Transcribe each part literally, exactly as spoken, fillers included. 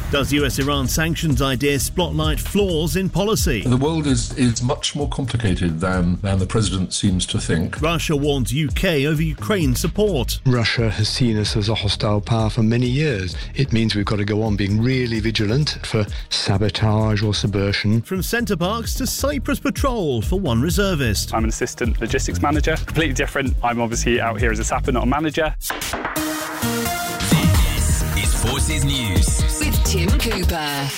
Does U S-Iran sanctions idea spotlight flaws in policy? The world is, is much more complicated than, than the president seems to think. Russia warns U K over Ukraine support. Russia has seen us as a hostile power for many years. It means we've got to go on being really vigilant for sabotage or subversion. From Centre Parks to Cyprus Patrol for one reservist. I'm an assistant logistics manager. Completely different. I'm obviously out here as a sapper, not a manager. This is Forces News with Tim Cooper.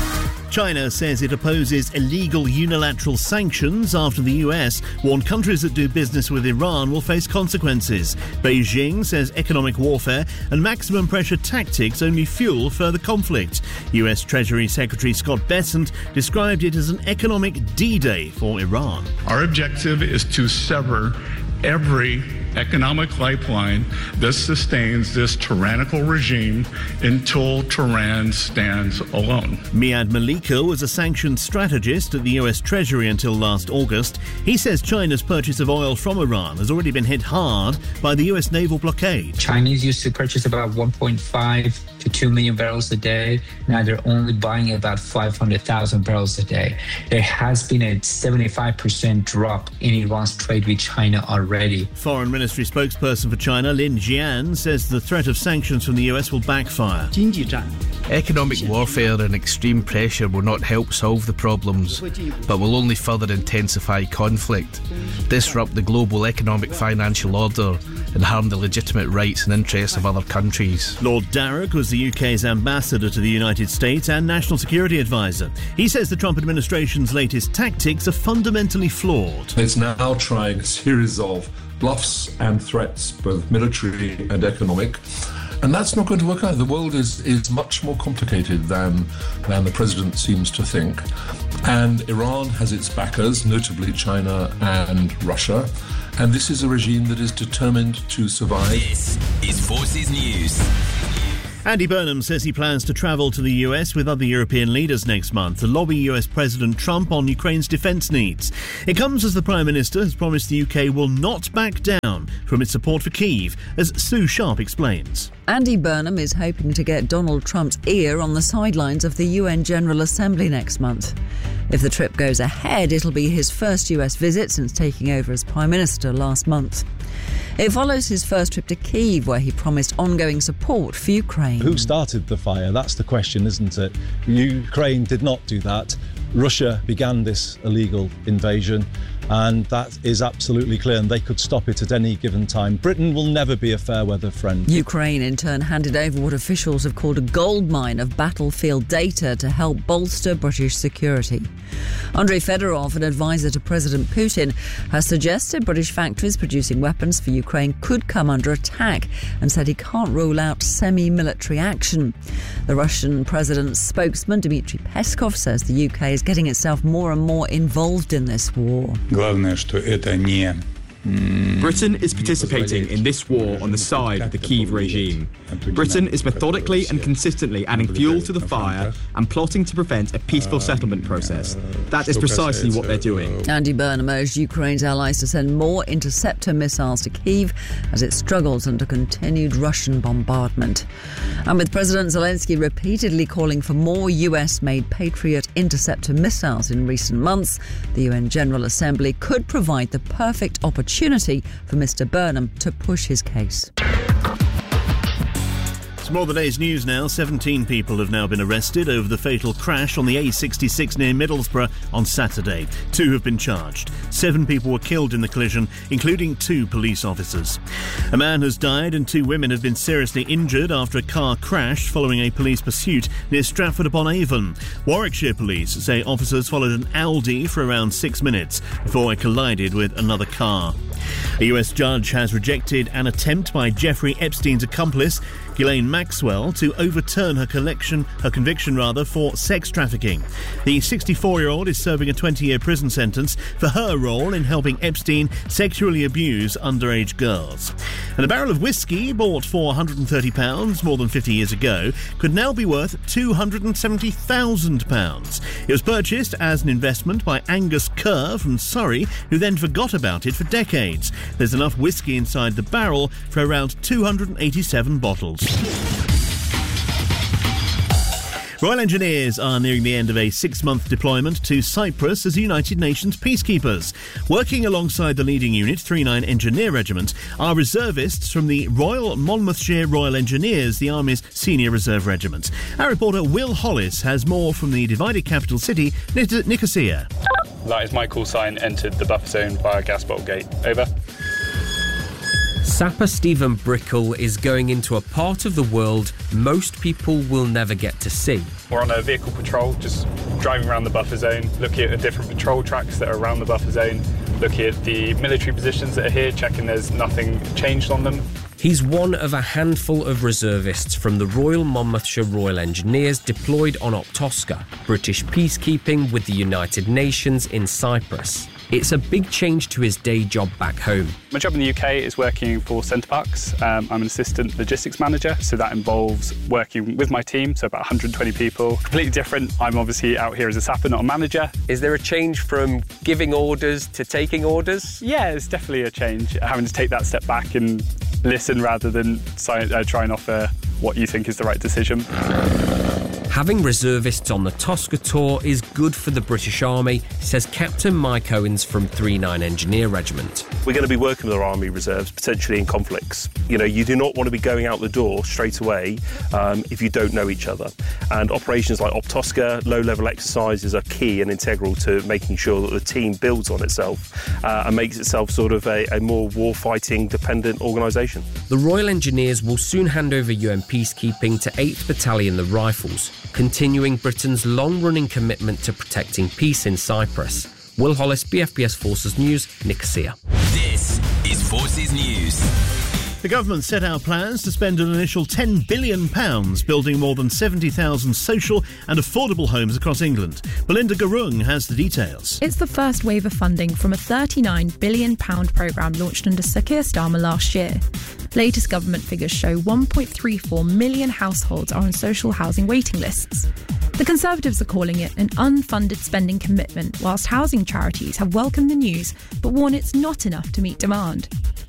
China says it opposes illegal unilateral sanctions after the U S warned countries that do business with Iran will face consequences. Beijing says economic warfare and maximum pressure tactics only fuel further conflict. U S Treasury Secretary Scott Bessent described it as an economic D-Day for Iran. Our objective is to sever every economic lifeline that sustains this tyrannical regime until Tehran stands alone. Miad Malika was a sanctions strategist at the U S Treasury until last August. He says China's purchase of oil from Iran has already been hit hard by the U S naval blockade. Chinese used to purchase about one point five to two million barrels a day. Now they're only buying about five hundred thousand barrels a day. There has been a seventy-five percent drop in Iran's trade with China already. Foreign Ministry spokesperson for China, Lin Jian, says the threat of sanctions from the U S will backfire. Economic warfare and extreme pressure will not help solve the problems, but will only further intensify conflict, disrupt the global economic financial order, and harm the legitimate rights and interests of other countries. Lord Darroch was the U K's ambassador to the United States and national security advisor. He says the Trump administration's latest tactics are fundamentally flawed. It's now trying a series of bluffs and threats, both military and economic. And that's not going to work out. The world is, is much more complicated than, than the president seems to think. And Iran has its backers, notably China and Russia. And this is a regime that is determined to survive. This is Forces News. Andy Burnham says he plans to travel to the U S with other European leaders next month to lobby U S President Trump on Ukraine's defence needs. It comes as the Prime Minister has promised the U K will not back down from its support for Kyiv, as Sue Sharp explains. Andy Burnham is hoping to get Donald Trump's ear on the sidelines of the U N General Assembly next month. If the trip goes ahead, it'll be his first U S visit since taking over as Prime Minister last month. It follows his first trip to Kyiv, where he promised ongoing support for Ukraine. Who started the fire? That's the question, isn't it? Ukraine did not do that. Russia began this illegal invasion, and that is absolutely clear, and they could stop it at any given time. Britain will never be a fair weather friend. Ukraine in turn handed over what officials have called a goldmine of battlefield data to help bolster British security. Andrei Fedorov, an advisor to President Putin, has suggested British factories producing weapons for Ukraine could come under attack and said he can't rule out semi-military action. The Russian president's spokesman, Dmitry Peskov, says the U K is getting itself more and more involved in this war. Britain is participating in this war on the side of the Kyiv regime. Britain is methodically and consistently adding fuel to the fire and plotting to prevent a peaceful settlement process. That is precisely what they're doing. Andy Burnham urged Ukraine's allies to send more Interceptor missiles to Kyiv as it struggles under continued Russian bombardment. And with President Zelensky repeatedly calling for more U S-made Patriot Interceptor missiles in recent months, the U N General Assembly could provide the perfect opportunity opportunity for Mister Burnham to push his case. It's more the day's news now. seventeen people have now been arrested over the fatal crash on the A sixty-six near Middlesbrough on Saturday. Two have been charged. Seven people were killed in the collision, including two police officers. A man has died and two women have been seriously injured after a car crashed following a police pursuit near Stratford-upon-Avon. Warwickshire police say officers followed an Audi for around six minutes before it collided with another car. A U S judge has rejected an attempt by Jeffrey Epstein's accomplice, Ghislaine Maxwell, to overturn her collection, her conviction rather, for sex trafficking. The sixty-four-year-old is serving a twenty-year prison sentence for her role in helping Epstein sexually abuse underage girls. And a barrel of whiskey bought for one hundred thirty pounds more than fifty years ago could now be worth two hundred seventy thousand pounds. It was purchased as an investment by Angus Kerr from Surrey, who then forgot about it for decades. There's enough whiskey inside the barrel for around two hundred eighty-seven bottles. Royal Engineers are nearing the end of a six-month deployment to Cyprus as United Nations peacekeepers. Working alongside the leading unit, thirty-nine Engineer Regiment, are reservists from the Royal Monmouthshire Royal Engineers, the Army's senior reserve regiment. Our reporter Will Hollis has more from the divided capital city, Nicosia. That is my call sign, entered the buffer zone via gas bottle gate. Over. Sapper Stephen Brickell is going into a part of the world most people will never get to see. We're on a vehicle patrol, just driving around the buffer zone, looking at the different patrol tracks that are around the buffer zone, looking at the military positions that are here, checking there's nothing changed on them. He's one of a handful of reservists from the Royal Monmouthshire Royal Engineers deployed on Optosca, British peacekeeping with the United Nations in Cyprus. It's a big change to his day job back home. My job in the U K is working for Center Parcs. Um, I'm an assistant logistics manager, so that involves working with my team, so about one hundred twenty people. Completely different. I'm obviously out here as a sapper, not a manager. Is there a change from giving orders to taking orders? Yeah, it's definitely a change. Having to take that step back and listen rather than uh, try and offer what you think is the right decision. Having reservists on the Tosca tour is good for the British Army, says Captain Mike Owens from thirty-nine Engineer Regiment. We're going to be working with our Army reserves, potentially in conflicts. You know, you do not want to be going out the door straight away um, if you don't know each other. And operations like Optosca, low-level exercises are key and integral to making sure that the team builds on itself uh, and makes itself sort of a, a more war-fighting dependent organisation. The Royal Engineers will soon hand over U N peacekeeping to eighth Battalion, the Rifles, continuing Britain's long-running commitment to protecting peace in Cyprus. Will Hollis, B F B S Forces News, Nicosia. This is Forces News. The government set out plans to spend an initial ten billion pounds building more than seventy thousand social and affordable homes across England. Belinda Garung has the details. It's the first wave of funding from a thirty-nine billion pounds programme launched under Sir Keir Starmer last year. Latest government figures show one point three four million households are on social housing waiting lists. The Conservatives are calling it an unfunded spending commitment, whilst housing charities have welcomed the news but warn it's not enough to meet demand.